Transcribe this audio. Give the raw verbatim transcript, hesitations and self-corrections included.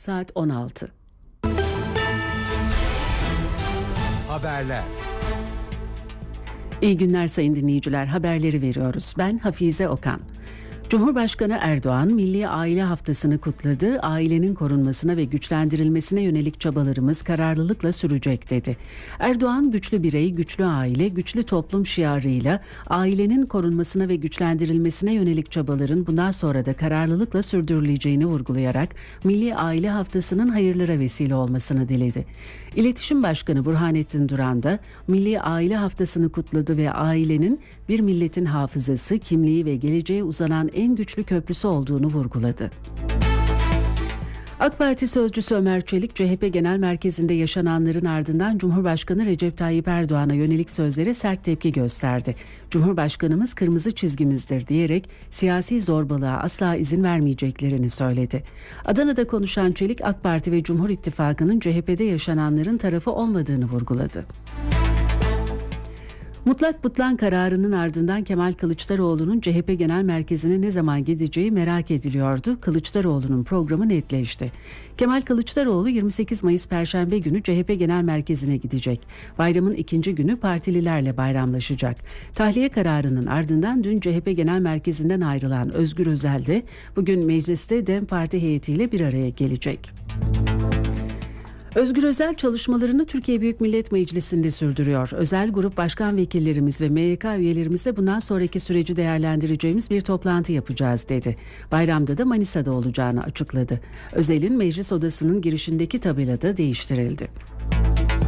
Saat on altı. Haberler. İyi günler sayın dinleyiciler. Haberleri veriyoruz. Ben Hafize Okan. Cumhurbaşkanı Erdoğan, Milli Aile Haftası'nı kutladı. Ailenin korunmasına ve güçlendirilmesine yönelik çabalarımız kararlılıkla sürecek dedi. Erdoğan, güçlü birey, güçlü aile, güçlü toplum şiarıyla ailenin korunmasına ve güçlendirilmesine yönelik çabaların bundan sonra da kararlılıkla sürdürüleceğini vurgulayarak Milli Aile Haftası'nın hayırlara vesile olmasını diledi. İletişim Başkanı Burhanettin Duran da Milli Aile Haftası'nı kutladı ve ailenin bir milletin hafızası, kimliği ve geleceğe uzanan en güçlü köprüsü olduğunu vurguladı. AK Parti sözcüsü Ömer Çelik, C H P Genel Merkezi'nde yaşananların ardından Cumhurbaşkanı Recep Tayyip Erdoğan'a yönelik sözlere sert tepki gösterdi. Cumhurbaşkanımız kırmızı çizgimizdir diyerek siyasi zorbalığa asla izin vermeyeceklerini söyledi. Adana'da konuşan Çelik, AK Parti ve Cumhur İttifakı'nın C H P'de yaşananların tarafı olmadığını vurguladı. Mutlak butlan kararının ardından Kemal Kılıçdaroğlu'nun C H P Genel Merkezi'ne ne zaman gideceği merak ediliyordu. Kılıçdaroğlu'nun programı netleşti. Kemal Kılıçdaroğlu yirmi sekiz Mayıs Perşembe günü C H P Genel Merkezi'ne gidecek. Bayramın ikinci günü partililerle bayramlaşacak. Tahliye kararının ardından dün C H P Genel Merkezi'nden ayrılan Özgür Özel de bugün mecliste DEM Parti heyetiyle bir araya gelecek. Özgür Özel çalışmalarını Türkiye Büyük Millet Meclisi'nde sürdürüyor. Özel grup başkan vekillerimiz ve M Y K üyelerimizle bundan sonraki süreci değerlendireceğimiz bir toplantı yapacağız dedi. Bayramda da Manisa'da olacağını açıkladı. Özel'in meclis odasının girişindeki tabela da değiştirildi.